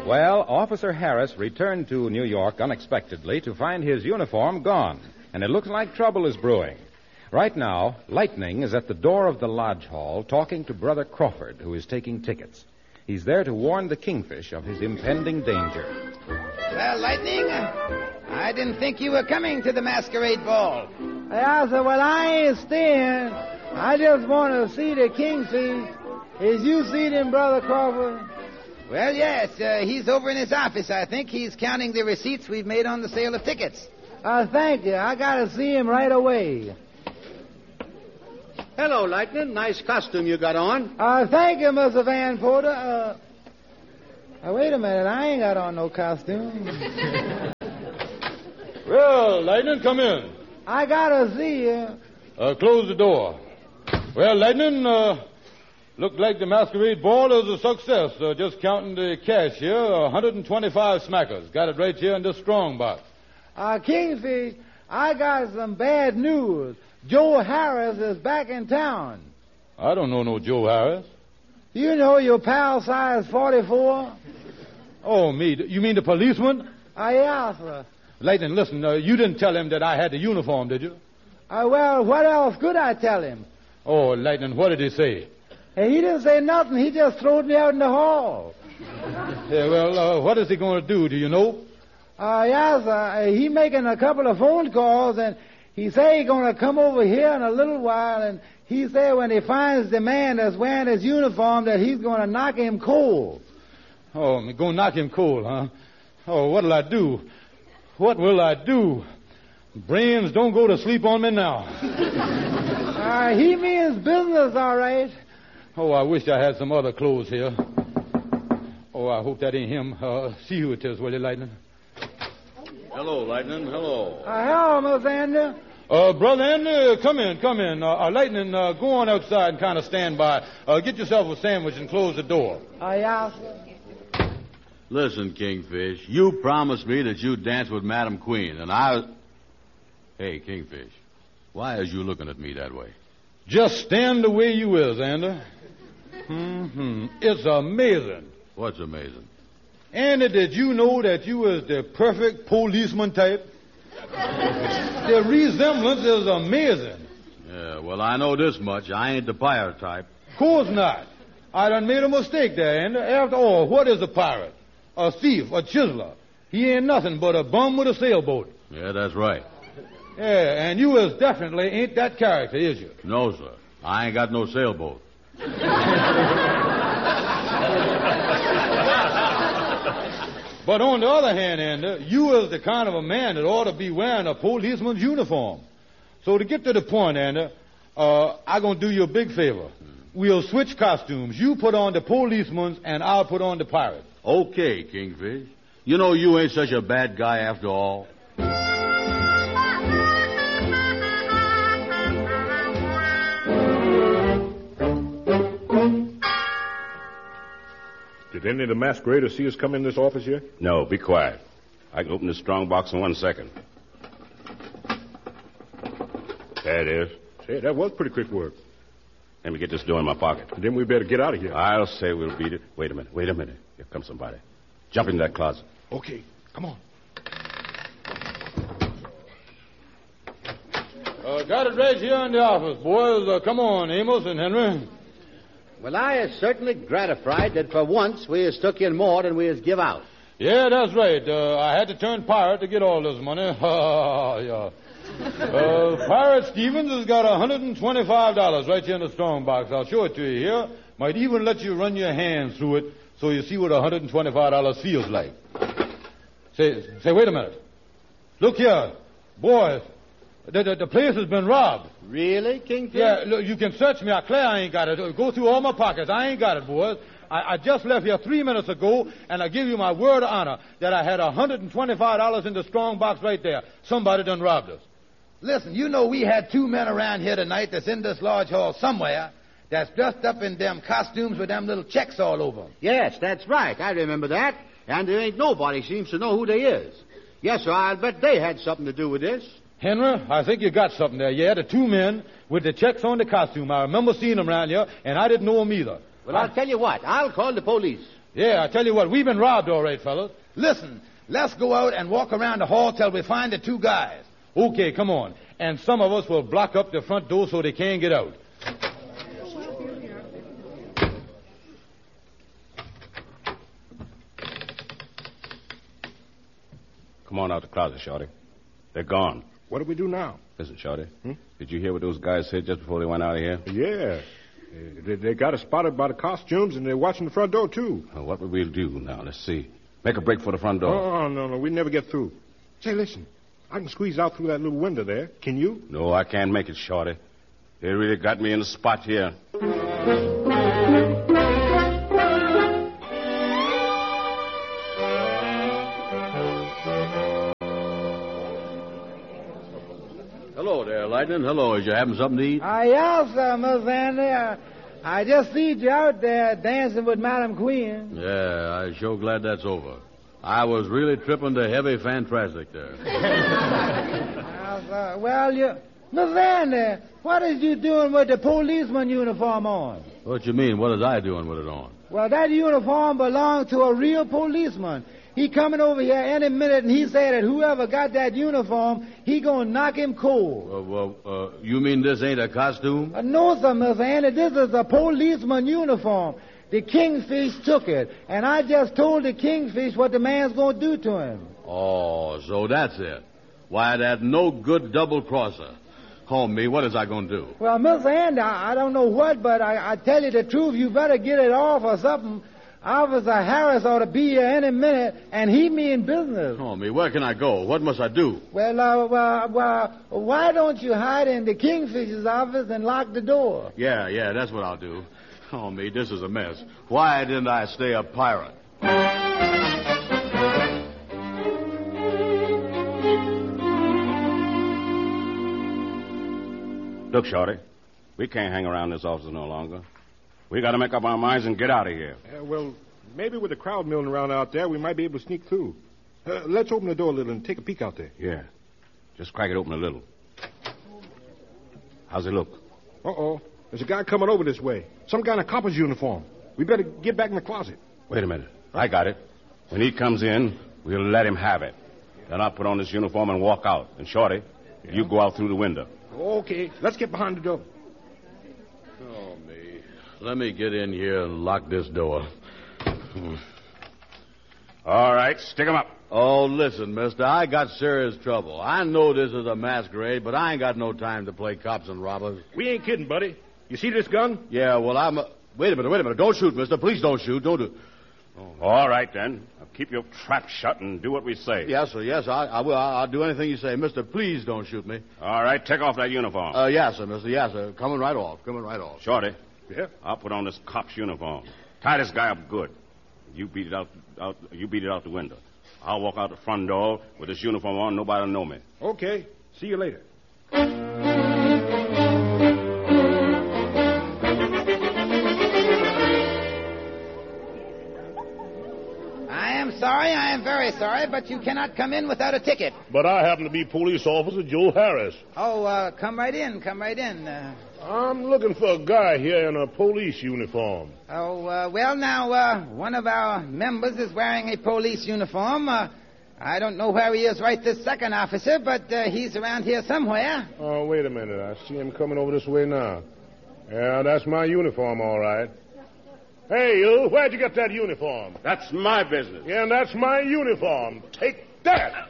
Well, Officer Harris returned to New York unexpectedly to find his uniform gone, and it looks like trouble is brewing. Right now, Lightning is at the door of the lodge hall talking to Brother Crawford, who is taking tickets. He's there to warn the Kingfish of his impending danger. Well, Lightning, I didn't think you were coming to the masquerade ball. Yeah, sir, well, I ain't staying. I just want to see the Kingfish. Is you see him, Brother Crawford? Well, yes, he's over in his office, I think. He's counting the receipts we've made on the sale of tickets. Thank you. I got to see him right away. Hello, Lightning. Nice costume you got on. Thank you, Mr. Van Porter. Wait a minute. I ain't got on no costume. Well, Lightning, come in. I got to see you. Close the door. Well, Lightning, looked like the masquerade ball is a success. Just counting the cash here, 125 smackers. Got it right here in this strong box. Kingfish, I got some bad news. Joe Harris is back in town. I don't know no Joe Harris. You know your pal size 44? Oh, me. You mean the policeman? Yeah, sir. Lightning, listen, you didn't tell him that I had the uniform, did you? Well, what else could I tell him? Oh, Lightning, what did he say? Hey, he didn't say nothing. He just throwed me out in the hall. Yeah, well, what is he going to do? Do you know? Yes, sir. He making a couple of phone calls, and he say he's going to come over here in a little while, and he say when he finds the man that's wearing his uniform that he's going to knock him cold. Oh, I'm going to knock him cold, huh? Oh, what'll I do? What will I do? Brains don't go to sleep on me now. He means business, all right. Oh, I wish I had some other clothes here. Oh, I hope that ain't him. See who it is, will you, Lightning? Hello, Lightning. Hello. Hello, Miss Andy. Brother Andy, come in. Lightning, go on outside and kind of stand by. Get yourself a sandwich and close the door. Yes, sir. Listen, Kingfish, you promised me that you'd dance with Madam Queen, and I... Hey, Kingfish, why is you looking at me that way? Just stand the way you is, Andy. It's amazing. What's amazing? Andy, did you know that you was the perfect policeman type? The resemblance is amazing. Yeah, well, I know this much. I ain't the pirate type. Of course not. I done made a mistake there, Andy. After all, what is a pirate? A thief, a chiseler. He ain't nothing but a bum with a sailboat. Yeah, that's right. Yeah, and you is definitely ain't that character, is you? No, sir. I ain't got no sailboat. But on the other hand, Andy, you is the kind of a man that ought to be wearing a policeman's uniform. So to get to the point, Andy, I'm going to do you a big favor. We'll switch costumes. You put on the policeman's and I'll put on the pirate. Okay, Kingfish. You know you ain't such a bad guy after all. Did any of the masqueraders see us come in this office here? No, be quiet. I can open this strong box in 1 second. There it is. Say, that was pretty quick work. Let me get this door in my pocket. And then we better get out of here. I'll say we'll beat it. Wait a minute. Here comes somebody. Jump in that closet. Okay, come on. Got it right here in the office, boys. Come on, Amos and Henry. Well, I is certainly gratified that for once we has took in more than we has give out. Yeah, that's right. I had to turn pirate to get all this money. Yeah. Pirate Stevens has got $125 right here in the strong box. I'll show it to you here. Might even let you run your hands through it so you see what $125 feels like. Say, wait a minute. Look here. Boys, the place has been robbed. Really, Kingfish? Yeah, look, you can search me. I declare I ain't got it. Go through all my pockets. I ain't got it, boys. I just left here 3 minutes ago, and I give you my word of honor that I had $125 in the strong box right there. Somebody done robbed us. Listen, you know we had 2 men around here tonight that's in this lodge hall somewhere that's dressed up in them costumes with them little checks all over them. Yes, that's right. I remember that. And there ain't nobody seems to know who they is. Yes, sir, I'll bet they had something to do with this. Henry, I think you got something there. Yeah, the 2 men with the checks on the costume. I remember seeing them around here, and I didn't know them either. Well, I'll tell you what. I'll call the police. Yeah, I tell you what, we've been robbed all right, fellas. Listen, let's go out and walk around the hall till we find the two guys. Okay, come on. And some of us will block up the front door so they can't get out. Come on out the closet, Shorty. They're gone. What do we do now? Listen, Shorty. Did you hear what those guys said just before they went out of here? Yeah. They got us spotted by the costumes, and they're watching the front door, too. Well, what will we do now? Let's see. Make a break for the front door. Oh, no. We never get through. Say, listen. I can squeeze out through that little window there. Can you? No, I can't make it, Shorty. They really got me in the spot here. Hello there, Lightning. Hello. Is you having something to eat? Yes, Miss Andy. I just see you out there dancing with Madam Queen. Yeah, I'm sure glad that's over. I was really tripping to heavy fantastic there. Miss Andy, what is you doing with the policeman uniform on? What you mean? What is I doing with it on? Well, that uniform belongs to a real policeman. He coming over here any minute, and he said that whoever got that uniform, he gonna knock him cold. You mean this ain't a costume? No, sir, Miss Andy. This is a policeman uniform. The Kingfish took it, and I just told the Kingfish what the man's gonna do to him. Oh, so that's it. Why, that no good double-crosser. Oh, me, what is I gonna do? Well, Miss Andy, I don't know what, but I tell you the truth, you better get it off or something. Officer Harris ought to be here any minute, and he mean business. Oh, me, where can I go? What must I do? Well, why don't you hide in the Kingfisher's office and lock the door? Yeah, that's what I'll do. Oh, me, this is a mess. Why didn't I stay a pirate? Look, Shorty, we can't hang around this office no longer. We got to make up our minds and get out of here. Well, maybe with the crowd milling around out there, we might be able to sneak through. Let's open the door a little and take a peek out there. Yeah. Just crack it open a little. How's it look? Uh-oh. There's a guy coming over this way. Some guy in a copper's uniform. We better get back in the closet. Wait a minute. I got it. When he comes in, we'll let him have it. Then I'll put on this uniform and walk out. And, Shorty, you go out through the window. Okay. Let's get behind the door. Oh, me. Let me get in here and lock this door. All right. Stick 'em up. Oh, listen, mister, I got serious trouble. I know this is a masquerade, but I ain't got no time to play cops and robbers. We ain't kidding, buddy. You see this gun? Yeah, well, Wait a minute. Don't shoot, mister. Please don't shoot. Don't do... Oh. All right, then. Now keep your trap shut and do what we say. Yes, sir. Yes, I will. I'll do anything you say. Mister, please don't shoot me. All right. Take off that uniform. Yes, sir, mister. Yes, sir. Coming right off. Shorty. Yeah? I'll put on this cop's uniform. Tie this guy up good. You beat it out the window. I'll walk out the front door with this uniform on. Nobody'll know me. Okay. See you later. I am very sorry, but you cannot come in without a ticket. But I happen to be Police Officer Joe Harris. Oh, come right in. I'm looking for a guy here in a police uniform. One of our members is wearing a police uniform. I don't know where he is right this second, officer, but he's around here somewhere. Oh, wait a minute. I see him coming over this way now. Yeah, that's my uniform, all right. Hey, you, where'd you get that uniform? That's my business. Yeah, and that's my uniform. Take that!